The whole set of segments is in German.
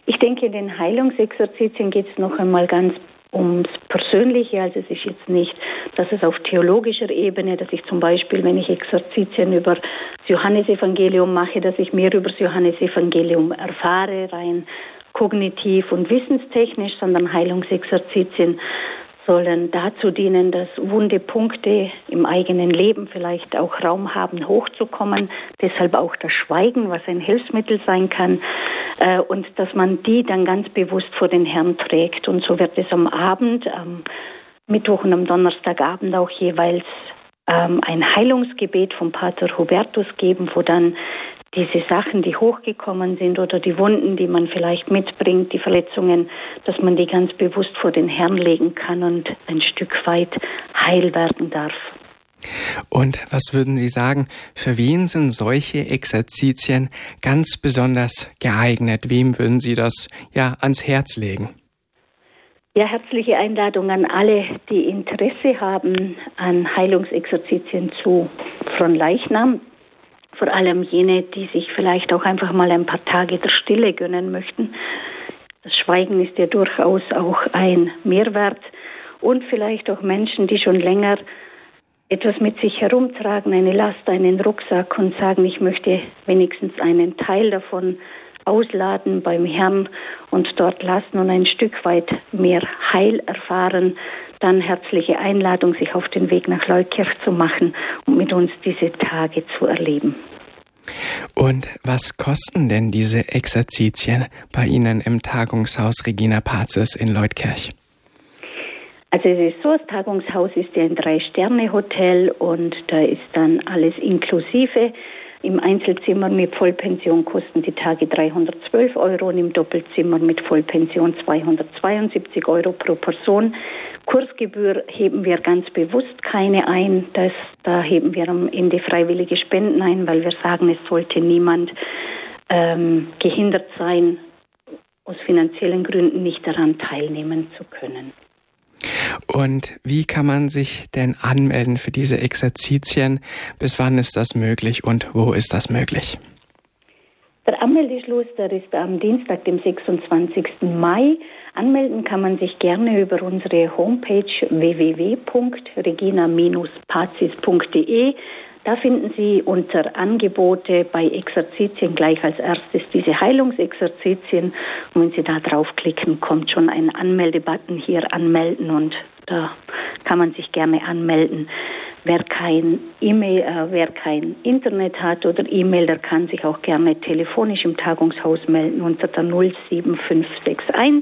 Ich denke, in den Heilungsexerzitien geht es noch einmal ganz ums Persönliche. Also es ist jetzt nicht, dass es auf theologischer Ebene, dass ich zum Beispiel, wenn ich Exerzitien über das Johannesevangelium mache, dass ich mehr über das Johannesevangelium erfahre, rein kognitiv und wissenstechnisch, sondern Heilungsexerzitien sollen dazu dienen, dass wunde Punkte im eigenen Leben vielleicht auch Raum haben, hochzukommen. Deshalb auch das Schweigen, was ein Hilfsmittel sein kann. Und dass man die dann ganz bewusst vor den Herrn trägt. Und so wird es am Abend, am Mittwoch und am Donnerstagabend auch jeweils ein Heilungsgebet vom Pater Hubertus geben, wo dann diese Sachen, die hochgekommen sind oder die Wunden, die man vielleicht mitbringt, die Verletzungen, dass man die ganz bewusst vor den Herrn legen kann und ein Stück weit heil werden darf. Und was würden Sie sagen, für wen sind solche Exerzitien ganz besonders geeignet? Wem würden Sie das ans Herz legen? Ja, herzliche Einladung an alle, die Interesse haben an Heilungsexerzitien zu Fronleichnam. Vor allem jene, die sich vielleicht auch einfach mal ein paar Tage der Stille gönnen möchten. Das Schweigen ist ja durchaus auch ein Mehrwert. Und vielleicht auch Menschen, die schon länger etwas mit sich herumtragen, eine Last, einen Rucksack und sagen, ich möchte wenigstens einen Teil davon ausladen beim Herrn und dort lassen und ein Stück weit mehr Heil erfahren. Dann herzliche Einladung, sich auf den Weg nach Leutkirch zu machen und mit uns diese Tage zu erleben. Und was kosten denn diese Exerzitien bei Ihnen im Tagungshaus Regina Pazis in Leutkirch? Also es ist so, das Tagungshaus ist ja ein 3-Sterne-Hotel und da ist dann alles inklusive. Im Einzelzimmer mit Vollpension kosten die Tage 312 € und im Doppelzimmer mit Vollpension 272 € pro Person. Kursgebühr heben wir ganz bewusst keine ein. Da heben wir am Ende freiwillige Spenden ein, weil wir sagen, es sollte niemand gehindert sein, aus finanziellen Gründen nicht daran teilnehmen zu können. Und wie kann man sich denn anmelden für diese Exerzitien? Bis wann ist das möglich und wo ist das möglich? Der Anmeldeschluss, der ist am Dienstag, dem 26. Mai. Anmelden kann man sich gerne über unsere Homepage www.regina-pazis.de. Da finden Sie unter Angebote bei Exerzitien gleich als erstes diese Heilungsexerzitien. Und wenn Sie da draufklicken, kommt schon ein Anmeldebutton hier, anmelden, und da kann man sich gerne anmelden. Wer kein Internet hat oder E-Mail, der kann sich auch gerne telefonisch im Tagungshaus melden unter der 07561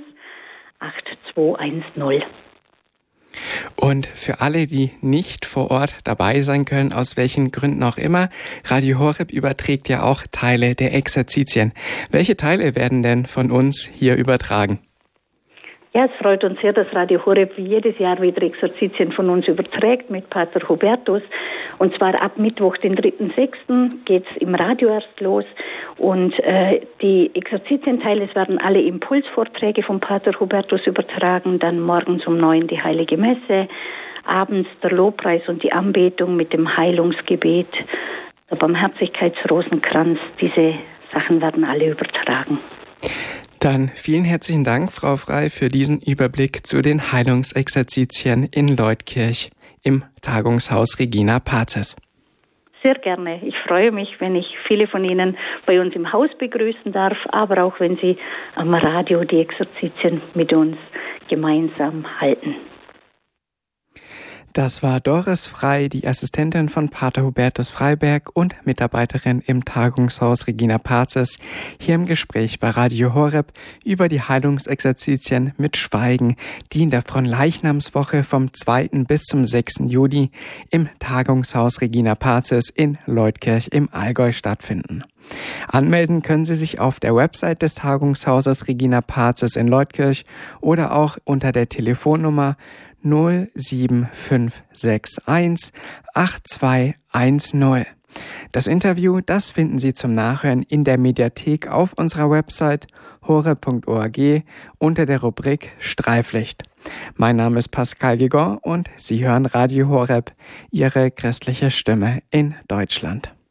8210. Und für alle, die nicht vor Ort dabei sein können, aus welchen Gründen auch immer, Radio Horeb überträgt ja auch Teile der Exerzitien. Welche Teile werden denn von uns hier übertragen? Ja, es freut uns sehr, dass Radio Horeb wie jedes Jahr wieder Exerzitien von uns überträgt mit Pater Hubertus. Und zwar ab Mittwoch, den 3.6. geht es im Radio erst los. Und die Exerzitienteile, es werden alle Impulsvorträge von Pater Hubertus übertragen. Dann morgens um 9 die Heilige Messe, abends der Lobpreis und die Anbetung mit dem Heilungsgebet, der Barmherzigkeitsrosenkranz. Diese Sachen werden alle übertragen. Dann vielen herzlichen Dank, Frau Frey, für diesen Überblick zu den Heilungsexerzitien in Leutkirch im Tagungshaus Regina Pazis. Sehr gerne. Ich freue mich, wenn ich viele von Ihnen bei uns im Haus begrüßen darf, aber auch wenn Sie am Radio die Exerzitien mit uns gemeinsam halten. Das war Doris Frey, die Assistentin von Pater Hubertus Freiberg und Mitarbeiterin im Tagungshaus Regina Pazis, hier im Gespräch bei Radio Horeb über die Heilungsexerzitien mit Schweigen, die in der Fronleichnamswoche vom 2. bis zum 6. Juli im Tagungshaus Regina Pazis in Leutkirch im Allgäu stattfinden. Anmelden können Sie sich auf der Website des Tagungshauses Regina Pazis in Leutkirch oder auch unter der Telefonnummer 07561 8210. Das Interview, das finden Sie zum Nachhören in der Mediathek auf unserer Website horeb.org unter der Rubrik Streiflicht. Mein Name ist Pascal Gigon und Sie hören Radio Horeb, Ihre christliche Stimme in Deutschland.